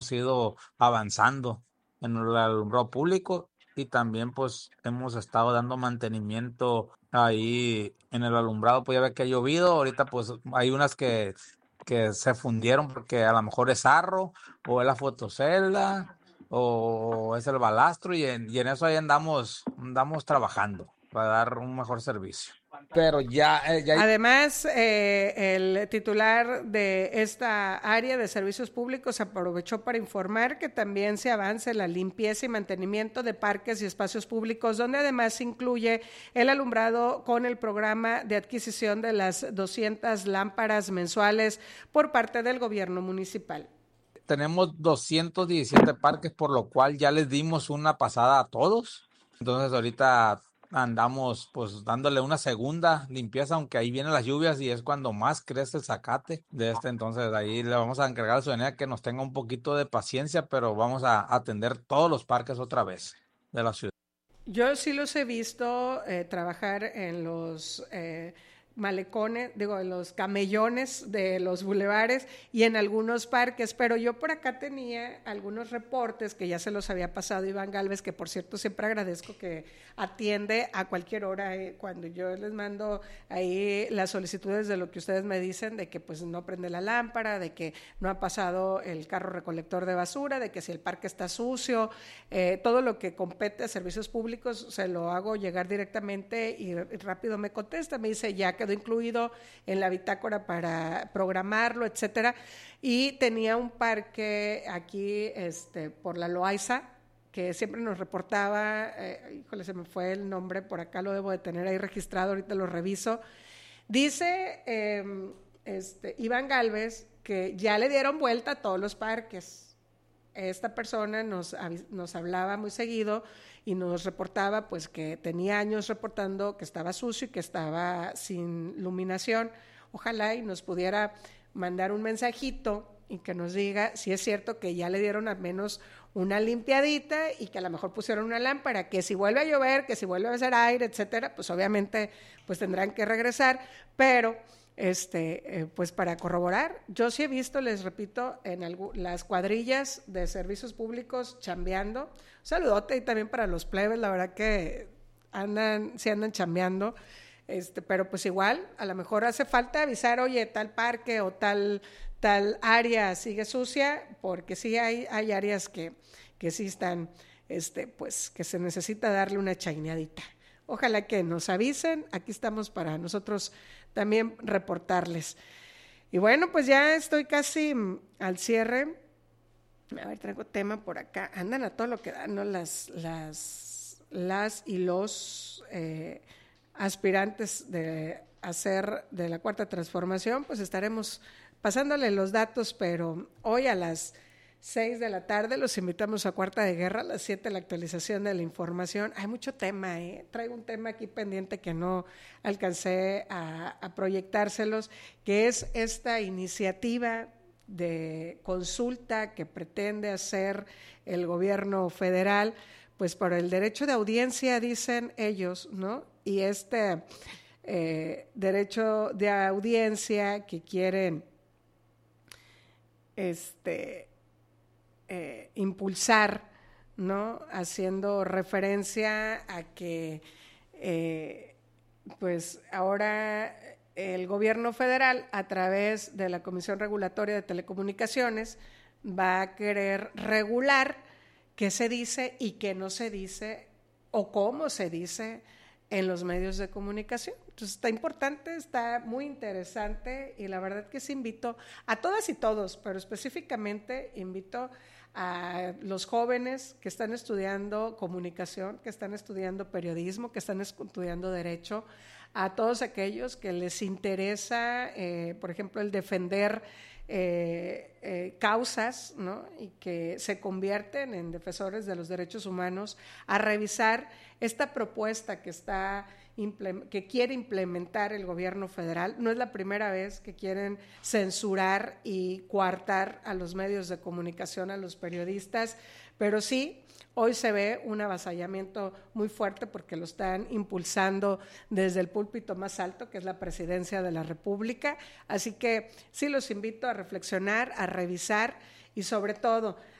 hemos ido avanzando en el alumbrado público y también pues hemos estado dando mantenimiento ahí en el alumbrado. Pues ya ve que ha llovido, ahorita pues hay unas que se fundieron porque a lo mejor es sarro o es la fotocelda o es el balastro y en eso ahí andamos trabajando para dar un mejor servicio. Pero ya Además, el titular de esta área de servicios públicos aprovechó para informar que también se avanza en la limpieza y mantenimiento de parques y espacios públicos, donde además incluye el alumbrado con el programa de adquisición de las 200 lámparas mensuales por parte del gobierno municipal. tenemos 217 parques, por lo cual ya les dimos una pasada a todos. Entonces ahorita andamos pues dándole una segunda limpieza, aunque ahí vienen las lluvias y es cuando más crece el zacate de este. Entonces ahí le vamos a encargar a la ciudadanía que nos tenga un poquito de paciencia, pero vamos a atender todos los parques otra vez de la ciudad. Yo sí los he visto trabajar en los malecones, digo, en los camellones de los bulevares y en algunos parques, pero yo por acá tenía algunos reportes que ya se los había pasado Iván Galvez, que por cierto siempre agradezco que atiende a cualquier hora cuando yo les mando ahí las solicitudes de lo que ustedes me dicen, de que pues no prende la lámpara, de que no ha pasado el carro recolector de basura, de que si el parque está sucio, todo lo que compete a servicios públicos se lo hago llegar directamente y rápido me contesta, me dice ya quedó incluido en la bitácora para programarlo, etcétera. Y tenía un parque aquí por la Loaiza que siempre nos reportaba, híjole, se me fue el nombre, por acá lo debo de tener ahí registrado, ahorita lo reviso. Dice Iván Galvez que ya le dieron vuelta a todos los parques. Esta persona nos hablaba muy seguido y nos reportaba pues que tenía años reportando que estaba sucio y que estaba sin iluminación. Ojalá y nos pudiera mandar un mensajito y que nos diga si es cierto que ya le dieron al menos una limpiadita y que a lo mejor pusieron una lámpara, que si vuelve a llover, que si vuelve a hacer aire, etcétera, pues obviamente pues tendrán que regresar, pero pues para corroborar, yo sí he visto, les repito, en las cuadrillas de servicios públicos chambeando. Un saludote y también para los plebes, la verdad que sí andan chambeando, pero pues igual, a lo mejor hace falta avisar, oye, tal parque o tal área sigue sucia, porque sí hay áreas que sí están, pues que se necesita darle una chaineadita. Ojalá que nos avisen, aquí estamos para nosotros también reportarles. Y bueno, pues ya estoy casi al cierre. A ver, traigo tema por acá. Andan a todo lo que dan, ¿no? Las y los aspirantes de hacer de la Cuarta Transformación, pues estaremos pasándole los datos, pero hoy a las 6 de la tarde los invitamos a Cuarta de Guerra, a las 7 la actualización de la información. Hay mucho tema, traigo un tema aquí pendiente que no alcancé a proyectárselos, que es esta iniciativa de consulta que pretende hacer el gobierno federal, pues por el derecho de audiencia, dicen ellos, ¿no? Y derecho de audiencia que quieren impulsar, ¿no? Haciendo referencia a que pues ahora el gobierno federal, a través de la Comisión Regulatoria de Telecomunicaciones, va a querer regular qué se dice y qué no se dice o cómo se dice en los medios de comunicación. Entonces está importante, está muy interesante y la verdad que sí invito a todas y todos, pero específicamente invito a los jóvenes que están estudiando comunicación, que están estudiando periodismo, que están estudiando derecho, a todos aquellos que les interesa, por ejemplo, el defender causas, ¿no? Y que se convierten en defensores de los derechos humanos, a revisar esta propuesta que quiere implementar el gobierno federal. No es la primera vez que quieren censurar y coartar a los medios de comunicación, a los periodistas, pero sí, hoy se ve un avasallamiento muy fuerte porque lo están impulsando desde el púlpito más alto, que es la Presidencia de la República. Así que sí los invito a reflexionar, a revisar y sobre todo